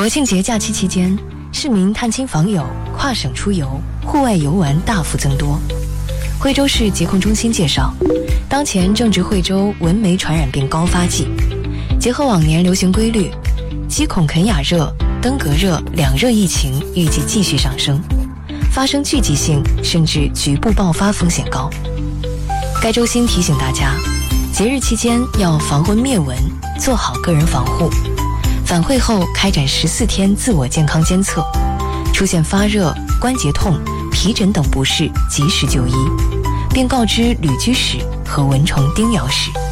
庆节假期期间，市民探亲访友、跨省出游、户外游玩大幅增多。惠州市疾控中心介绍，当前正值惠州蚊媒传染病高发季，结合往年流行规律，鸡孔肯雅热、登革热两热疫情预计继续上升，发生聚集性甚至局部爆发风险高。该中心提醒大家，节日期间要防蚊灭蚊，做好个人防护。返会后开展14天自我健康监测，出现发热、关节痛、皮疹等不适及时就医，并告知旅居史和蚊虫叮咬史。